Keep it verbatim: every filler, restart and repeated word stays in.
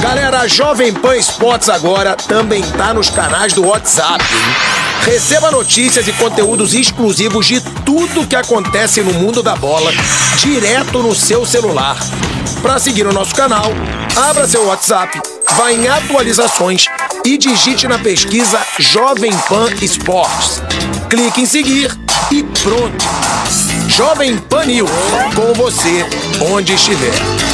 Galera, a Jovem Pan Esportes agora também tá nos canais do WhatsApp, hein? Receba notícias e conteúdos exclusivos de tudo que acontece no mundo da bola direto no seu celular. Para seguir o nosso canal, abra seu WhatsApp, vá em atualizações e digite na pesquisa Jovem Pan Esportes. Clique em seguir e pronto. Jovem Pan News, com você onde estiver.